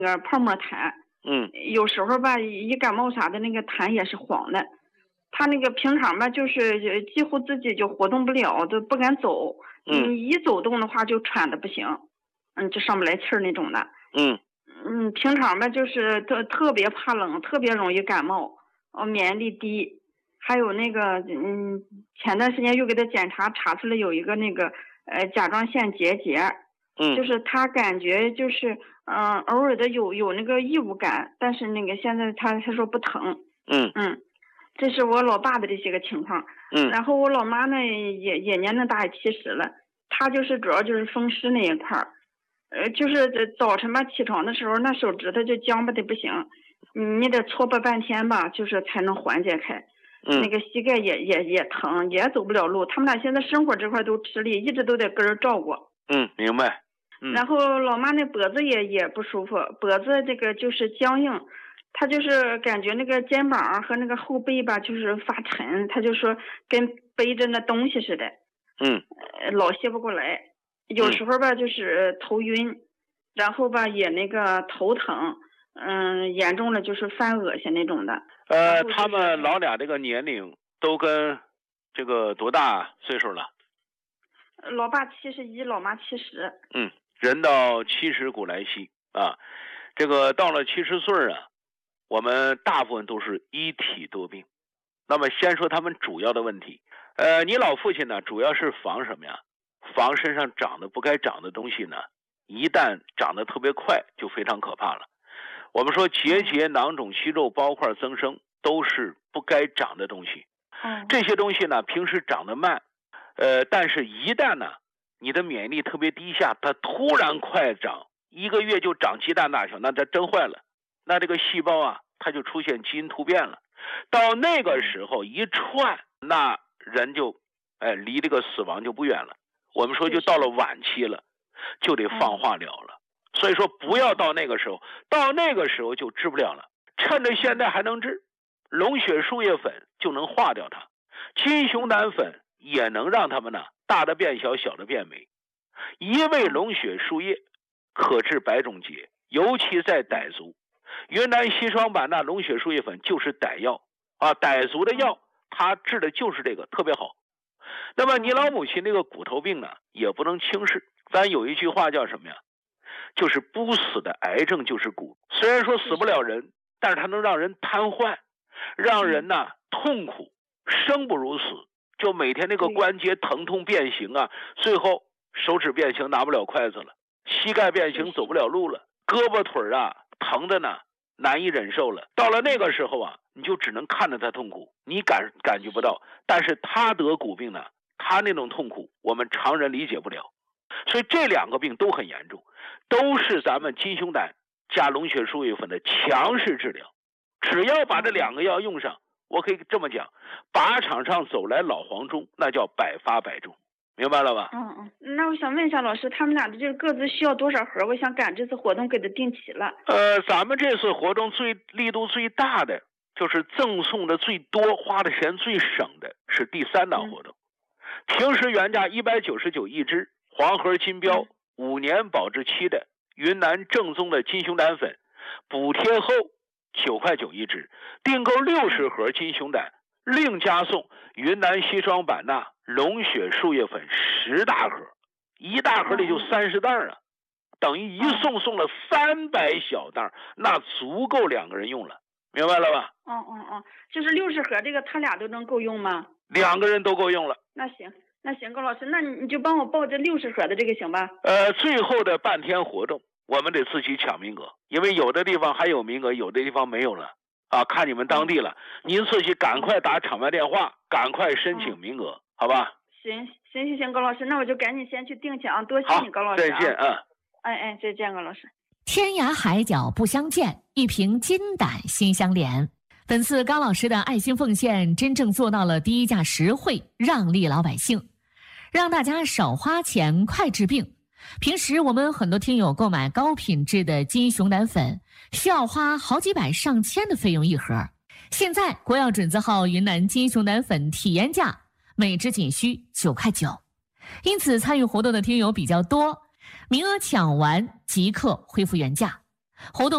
那个泡沫痰。有时候吧，一感冒啥的，那个痰也是黄的。他那个平常吧，就是几乎自己就活动不了，都不敢走。一走动的话就喘的不行，就上不来气儿那种的。平常吧就是特别怕冷，特别容易感冒，免疫力低。还有那个前段时间又给他查出来有一个那个甲状腺结节。就是他感觉就是偶尔的有那个异物感，但是那个现在他说不疼。这是我老爸的这些个情况。然后我老妈呢也年龄大，也70了，她就是主要就是风湿那一块儿。就是早晨吧起床的时候，那手指头就僵巴的不行，你得搓吧半天吧，就是才能缓解开。那个膝盖也疼，也走不了路。他们俩现在生活这块都吃力，一直都得跟人照顾。 明白。 然后老妈那脖子也不舒服，脖子这个就是僵硬，她就是感觉那个肩膀和那个后背吧就是发沉，她就说跟背着那东西似的。老歇不过来，有时候吧就是头晕，然后吧也那个头疼，严重了就是犯恶心那种的。 他们老俩这个年龄都跟这个多大岁数了？ 老爸71，老妈70。 人到70古来稀啊，这个到了70岁啊，我们大部分都是一体多病。那么先说他们主要的问题，你老父亲呢，主要是防什么呀？防身上长得不该长的东西呢，一旦长得特别快，就非常可怕了。我们说结节、囊肿、息肉、包块增生，都是不该长的东西。这些东西呢，平时长得慢，但是一旦呢，你的免疫力特别低下，它突然快长，1个月就长鸡蛋大小，那它真坏了。那这个细胞啊，它就出现基因突变了。到那个时候一串，那人就离这个死亡就不远了。我们说就到了晚期了，就得放化疗了。所以说不要到那个时候，到那个时候就治不了了。趁着现在还能治，龙血树叶粉就能化掉它，金熊胆粉也能让它们呢大的变小，小的变美。一味龙血树叶可治百种结，尤其在傣族。云南硒霜板钠龙血树叶粉就是傣药啊，傣族的药，它治的就是这个，特别好。那么你老母亲那个骨头病呢，也不能轻视。咱有一句话叫什么呀？就是不死的癌症就是骨。虽然说死不了人，但是它能让人瘫痪，让人呢痛苦，生不如死。就每天那个关节疼痛变形啊，最后手指变形拿不了筷子了，膝盖变形走不了路了，胳膊腿啊疼的呢难以忍受了。到了那个时候啊，你就只能看着他痛苦，你感觉不到，但是他得骨病呢，他那种痛苦我们常人理解不了。所以这2个病都很严重，都是咱们金熊胆加龙血树叶粉的强势治疗。只要把这2个药用上，我可以这么讲，靶场上走来老黄忠，那叫百发百中，明白了吧？ 那我想问一下老师，他们俩的这个各自需要多少盒？我想赶这次活动给他定齐了。 咱们这次活动力度最大的，就是赠送的最多、花的钱最省的是第3档活动。平时原价199一支，黄盒金标5年保质期的云南正宗的金熊胆粉，补贴后9块9一支，订购60盒金熊胆，另加送云南硒霜板钠龙血树叶粉10大盒，1大盒里就30袋啊，等于一送了300小袋，那足够2个人用了，明白了吧？ 就是60盒这个他俩都能够用吗 ？2个人都够用了。 那行，高老师，那你就帮我报这60盒的这个行吧？ 最后的半天活动我们得自己抢名额，因为有的地方还有名额，有的地方没有了啊，看你们当地了。您自己赶快打场外电话，赶快申请名额，好吧？ 行，高老师，那我就赶紧先去订去啊！多谢你，高老师。 再见啊！ 再见，高老师。 天涯海角不相见，一瓶金胆心相连。本次高老师的爱心奉献，真正做到了低价实惠，让利老百姓，让大家少花钱，快治病。平时我们很多听友购买高品质的金熊胆粉，需要花好几百上千的费用一盒。现在国药准字号云南金熊胆粉体验价每支仅需9块9，因此参与活动的听友比较多，名额抢完即刻恢复原价。活动